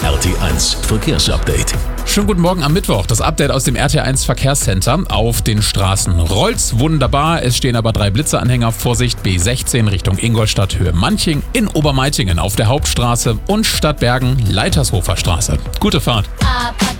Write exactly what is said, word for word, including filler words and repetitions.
R T eins Verkehrsupdate. Schönen guten Morgen am Mittwoch. Das Update aus dem R T eins Verkehrscenter. Auf den Straßen rollt's wunderbar. Es stehen aber drei Blitzeanhänger. Vorsicht, B sechzehn Richtung Ingolstadt, Höhe Manching, in Obermeitingen auf der Hauptstraße und Stadtbergen, Leitershofer Straße. Gute Fahrt.